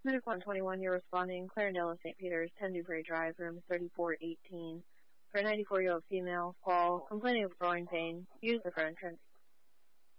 Medical 121, you're responding. Clarendella, St. Peter's, 10 Newbury Drive, room 3418. For a 94-year-old female, call complaining of growing pain. Use the front entrance.